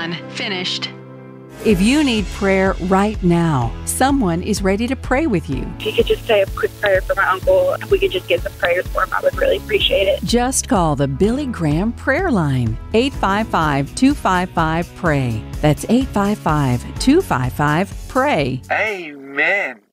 Done. Finished. If you need prayer right now, someone is ready to pray with you. If you could just say a quick prayer for my uncle, if we could just get some prayers for him, I would really appreciate it. Just call the Billy Graham Prayer Line, 855-255-PRAY. That's 855-255-PRAY. Amen.